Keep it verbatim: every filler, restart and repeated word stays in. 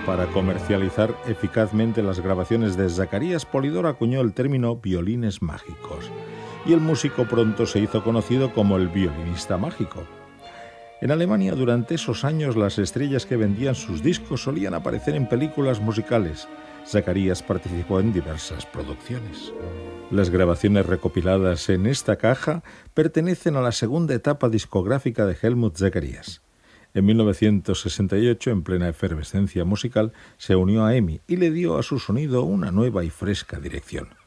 Para comercializar eficazmente las grabaciones de Zacarías, Polydor acuñó el término violines mágicos, y el músico pronto se hizo conocido como el violinista mágico. En Alemania, durante esos años, las estrellas que vendían sus discos solían aparecer en películas musicales. Zacarías participó en diversas producciones. Las grabaciones recopiladas en esta caja pertenecen a la segunda etapa discográfica de Helmut Zacarías. En mil novecientos sesenta y ocho, en plena efervescencia musical, se unió a E M I y le dio a su sonido una nueva y fresca dirección.